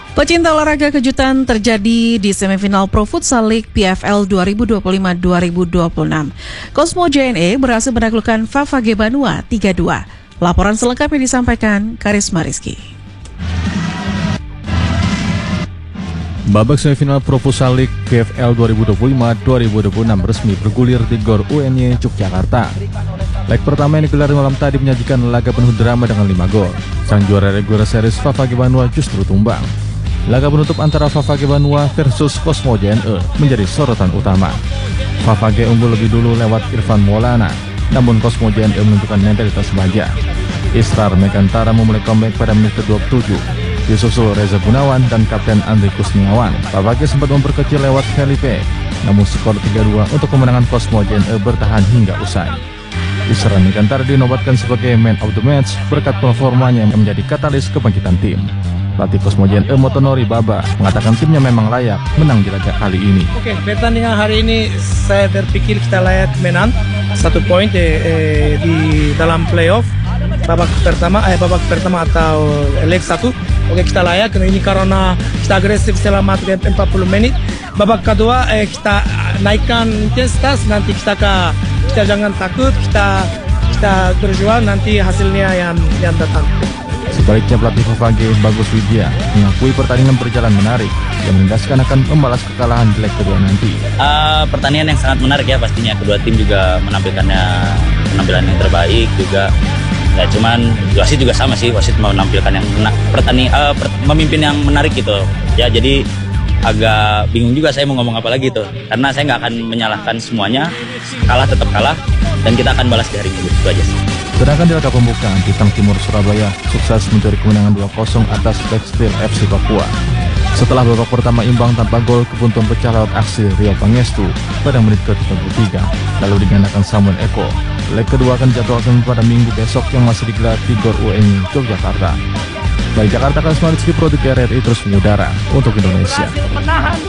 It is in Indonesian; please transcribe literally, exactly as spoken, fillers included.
Pecinta olahraga, kejutan terjadi di semifinal Pro Futsal League P F L dua ribu dua puluh lima dua ribu dua puluh enam. Cosmo J N E berhasil menaklukkan Fafage Banua tiga dua. Laporan selengkapnya disampaikan Karisma Rizky. Babak semifinal Pro Futsal League P F L dua ribu dua puluh lima dua ribu dua puluh enam resmi bergulir di Gor U N Y Yogyakarta. Leg pertama yang digelar malam tadi menyajikan laga penuh drama dengan lima gol. Sang juara regular series Fafage Banua justru tumbang. Laga penutup antara Fafage Banua versus Cosmo J N E menjadi sorotan utama. Fafage unggul lebih dulu lewat Irfan Maulana, namun Cosmo J N E menunjukkan mentalitas baja. Istar Megantara memulai comeback pada menit ke dua puluh tujuh. Disusul Reza Gunawan dan Kapten Andri Kusniawan. Fafage sempat memperkecil lewat Felipe, namun skor tiga dua untuk kemenangan Cosmo J N E bertahan hingga usai. Istar Megantara dinobatkan sebagai man of the match berkat performanya yang menjadi katalis kebangkitan tim. Pelatih Cosmo J N E Motonori Baba mengatakan timnya memang layak menang di laga kali ini. Oke, pertandingan hari ini saya berpikir kita layak menang satu poin eh, eh, di dalam playoff babak pertama, eh, babak pertama atau leg satu. Oke, kita layak ini karena kita agresif selama empat puluh menit. Babak kedua eh, kita naikkan intensitas, nanti kita ke, kita jangan takut, kita kita berjuang, nanti hasilnya yang yang datang. Sebaliknya pelatih Fafage Bagus Widya mengakui pertandingan berjalan menarik yang menegaskan akan membalas kekalahan di leg kedua nanti. Uh, pertandingan yang sangat menarik ya pastinya, kedua tim juga menampilkannya penampilan yang terbaik juga. Ya cuman wasit juga sama sih, wasit mau menampilkan yang pertandingan uh, per, memimpin yang menarik gitu. Ya jadi agak bingung juga saya mau ngomong apa lagi tuh, karena saya nggak akan menyalahkan semuanya, kalah tetap kalah dan kita akan balas di hari Minggu, itu aja sih. Sedangkan di laga pembukaan, Bintang Timur Surabaya sukses mencuri kemenangan dua kosong atas Tekstil F C Papua. Setelah babak pertama imbang tanpa gol, kebuntuan pecah lewat aksi Rio Pangestu pada menit ke tiga puluh tiga, lalu digandakan Samuel Eko. Leg kedua akan dijadwalkan pada minggu besok yang masih digelar di Gor U N Y Yogyakarta. Dari Jakarta, Karisma Rizky, Produk R R I terus mengudara untuk Indonesia.